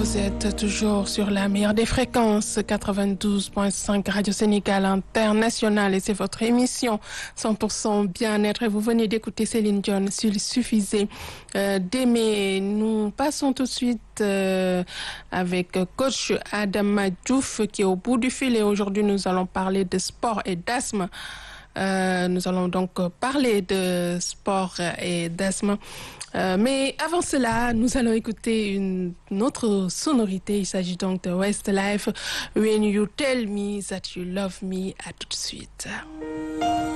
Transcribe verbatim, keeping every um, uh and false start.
Vous êtes toujours sur la meilleure des fréquences, quatre-vingt-douze point cinq Radio Sénégal International, et c'est votre émission cent pour cent bien-être. Et vous venez d'écouter Céline Dion, s'il suffisait euh, d'aimer. Nous passons tout de suite euh, avec coach Adama Diouf qui est au bout du fil, et aujourd'hui nous allons parler de sport et d'asthme. Euh, nous allons donc parler de sport et d'asthme. Euh, mais avant cela, nous allons écouter une, une autre sonorité. Il s'agit donc de Westlife, When You Tell Me That You Love Me. À tout de suite.